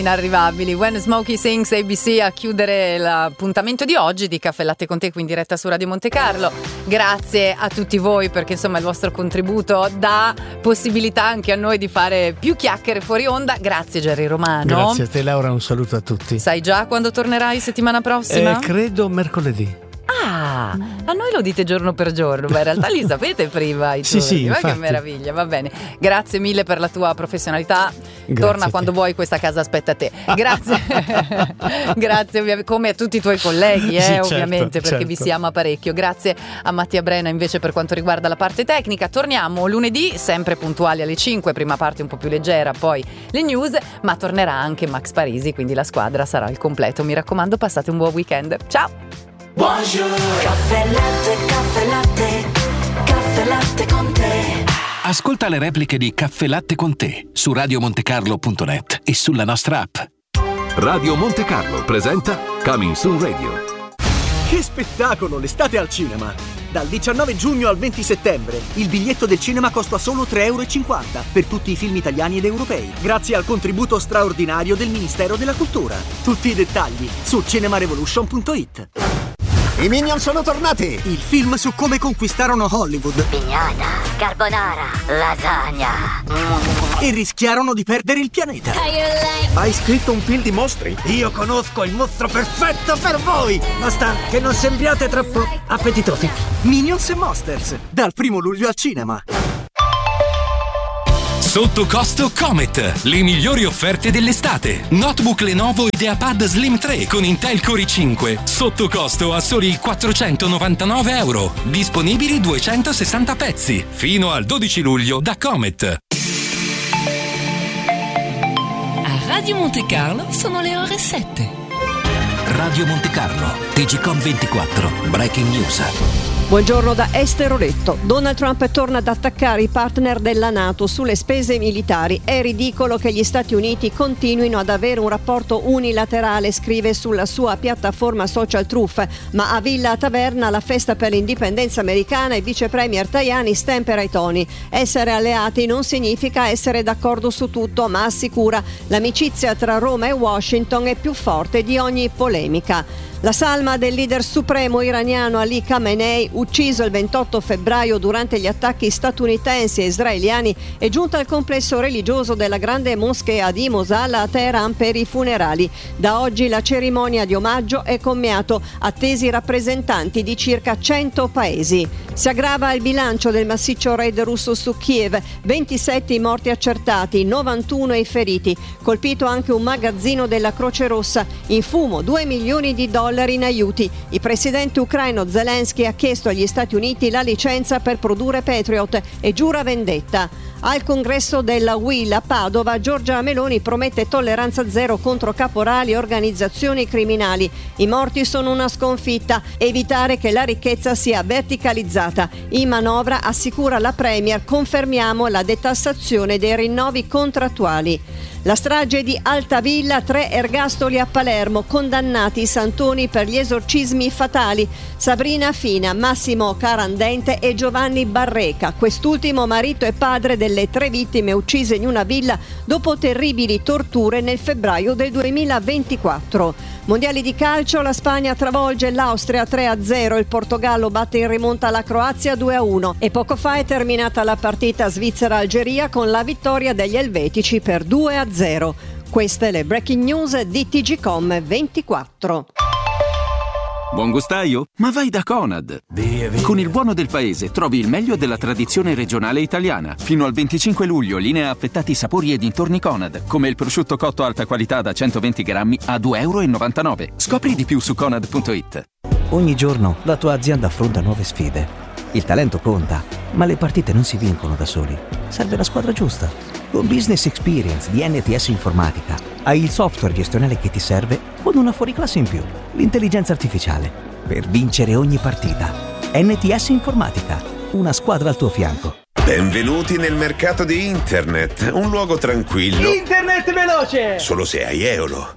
Inarrivabili, When Smokey Sings, ABC a chiudere l'appuntamento di oggi di Caffè Latte con te qui in diretta su Radio Monte Carlo. Grazie a tutti voi perché insomma il vostro contributo dà possibilità anche a noi di fare più chiacchiere fuori onda. Grazie Gerry Romano. Grazie a te Laura, un saluto a tutti. Sai già quando tornerai settimana prossima? Credo mercoledì. Ah, a noi lo dite giorno per giorno, ma in realtà li sapete prima i turni. Sì, Che meraviglia, va bene. Grazie mille per la tua professionalità. Torna quando vuoi, questa casa aspetta te. Grazie. Grazie come a tutti i tuoi colleghi, ovviamente, perché vi si ama parecchio. Grazie a Mattia Brena invece per quanto riguarda la parte tecnica. Torniamo lunedì, sempre puntuali alle 5, prima parte un po' più leggera, poi le news, ma tornerà anche Max Parisi, quindi la squadra sarà al completo. Mi raccomando, passate un buon weekend. Ciao! Buongiorno. Caffè latte, caffè latte, caffè latte con te. Ascolta le repliche di Caffè Latte con te su radiomontecarlo.net e sulla nostra app. Radio Monte Carlo presenta Coming Soon Radio. Che spettacolo, l'estate al cinema! Dal 19 giugno al 20 settembre il biglietto del cinema costa solo €3,50 per tutti i film italiani ed europei, grazie al contributo straordinario del Ministero della Cultura. Tutti i dettagli su cinemarevolution.it. I Minion sono tornati! Il film su come conquistarono Hollywood. Pignata, carbonara, lasagna. E rischiarono di perdere il pianeta. Hai scritto un film di mostri? Io conosco il mostro perfetto per voi! Basta che non sembriate troppo appetitosi. Minions e Monsters, dal 1 luglio al cinema. Sotto costo Comet, le migliori offerte dell'estate. Notebook Lenovo IdeaPad Slim 3 con Intel Core i5, sotto costo a soli €499. Disponibili 260 pezzi, fino al 12 luglio da Comet. A Radio Monte Carlo sono le ore 7. Radio Monte Carlo, TGcom 24, Breaking News. Buongiorno da Esther Oletto. Donald Trump torna ad attaccare i partner della NATO sulle spese militari. È ridicolo che gli Stati Uniti continuino ad avere un rapporto unilaterale, scrive sulla sua piattaforma social Truth, ma a Villa Taverna, la festa per l'indipendenza americana, il vice premier Tajani stempera i toni. Essere alleati non significa essere d'accordo su tutto, ma assicura l'amicizia tra Roma e Washington è più forte di ogni polemica. La salma del leader supremo iraniano Ali Khamenei, ucciso il 28 febbraio durante gli attacchi statunitensi e israeliani, è giunta al complesso religioso della grande moschea di Mosalla a Teheran per i funerali. Da oggi la cerimonia di omaggio è commiato, attesi rappresentanti di circa 100 paesi. Si aggrava il bilancio del massiccio raid russo su Kiev, 27 i morti accertati, 91 i feriti. Colpito anche un magazzino della Croce Rossa, in fumo $2 milioni in aiuti. Il presidente ucraino Zelensky ha chiesto agli Stati Uniti la licenza per produrre Patriot e giura vendetta. Al congresso della UIL a Padova, Giorgia Meloni promette tolleranza zero contro caporali e organizzazioni criminali. I morti sono una sconfitta, evitare che la ricchezza sia verticalizzata. In manovra, assicura la Premier, confermiamo la detassazione dei rinnovi contrattuali. La strage di Altavilla, 3 ergastoli a Palermo, condannati i santoni per gli esorcismi fatali. Sabrina Fina, Massimo Carandente e Giovanni Barreca, quest'ultimo marito e padre delle 3 vittime uccise in una villa dopo terribili torture nel febbraio del 2024. Mondiali di calcio, la Spagna travolge l'Austria 3-0, il Portogallo batte in rimonta la Croazia 2-1 e poco fa è terminata la partita Svizzera-Algeria con la vittoria degli elvetici per 2-0. Queste le breaking news di TGcom 24. Buon gustaio? Ma vai da Conad! Via. Con il buono del paese trovi il meglio della tradizione regionale italiana. Fino al 25 luglio linea affettati sapori e dintorni Conad, come il prosciutto cotto alta qualità da 120 grammi a €2,99. Scopri di più su Conad.it. Ogni giorno la tua azienda affronta nuove sfide. Il talento conta, ma le partite non si vincono da soli. Serve la squadra giusta. Con Business Experience di NTS Informatica hai il software gestionale che ti serve con una fuoriclasse in più, l'intelligenza artificiale, per vincere ogni partita. NTS Informatica, una squadra al tuo fianco. Benvenuti nel mercato di Internet, un luogo tranquillo. Internet veloce! Solo se hai Eolo.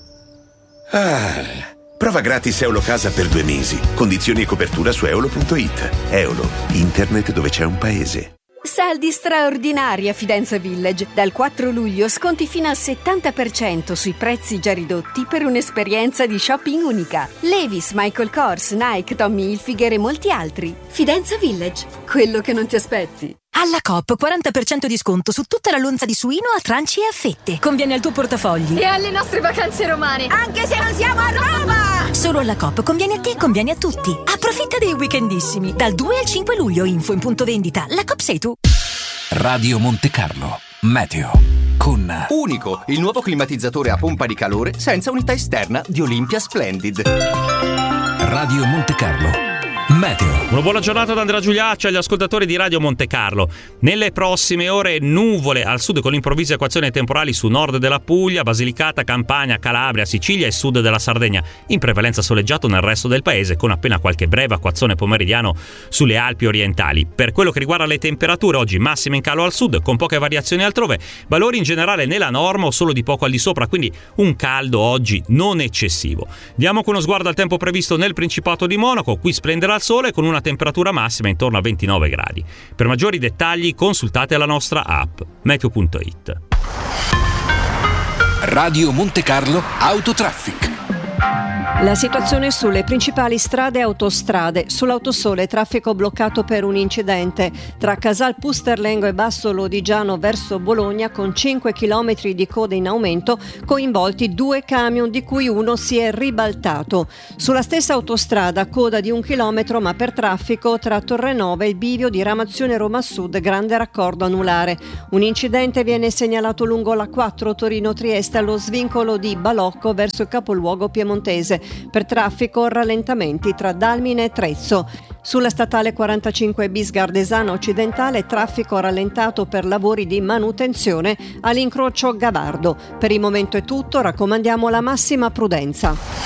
Prova gratis Eolo Casa per 2 mesi. Condizioni e copertura su eolo.it. Eolo, internet dove c'è un paese. Saldi straordinari a Fidenza Village. Dal 4 luglio sconti fino al 70% sui prezzi già ridotti per un'esperienza di shopping unica. Levi's, Michael Kors, Nike, Tommy Hilfiger e molti altri. Fidenza Village, quello che non ti aspetti. Alla Coop 40% di sconto su tutta la lonza di suino a tranci e a fette. Conviene al tuo portafogli. E alle nostre vacanze romane. Anche se non siamo a Roma! Solo alla Coop conviene a te, conviene a tutti. Approfitta dei weekendissimi. Dal 2 al 5 luglio, info in punto vendita. La Coop sei tu. Radio Monte Carlo. Meteo. Con Unico, il nuovo climatizzatore a pompa di calore senza unità esterna di Olympia Splendid. Radio Monte Carlo. Meteo. Una buona giornata da Andrea Giuliaccio agli ascoltatori di Radio Monte Carlo. Nelle prossime ore nuvole al sud con improvvise equazioni temporali su nord della Puglia, Basilicata, Campania, Calabria, Sicilia e sud della Sardegna. In prevalenza soleggiato nel resto del paese con appena qualche breve acquazzone pomeridiano sulle Alpi orientali. Per quello che riguarda le temperature, oggi massime in calo al sud con poche variazioni altrove, valori in generale nella norma o solo di poco al di sopra, quindi un caldo oggi non eccessivo. Diamo con uno sguardo al tempo previsto nel Principato di Monaco. Qui splenderà il sole con una temperatura massima intorno a 29 gradi. Per maggiori dettagli consultate la nostra app meteo.it. Radio Monte Carlo Autotraffic. La situazione sulle principali strade e autostrade. Sull'autosole traffico bloccato per un incidente tra Casal Pusterlengo e Basso Lodigiano verso Bologna con 5 km di coda in aumento, coinvolti 2 camion di cui uno si è ribaltato. Sulla stessa autostrada coda di 1 chilometro ma per traffico tra Torrenova e il bivio di Ramazione Roma Sud, grande raccordo anulare. Un incidente viene segnalato lungo la 4 Torino-Trieste allo svincolo di Balocco verso il capoluogo piemontese. Per traffico rallentamenti tra Dalmine e Trezzo. Sulla statale 45 bis Gardesana Occidentale traffico rallentato per lavori di manutenzione all'incrocio Gavardo. Per il momento è tutto, raccomandiamo la massima prudenza.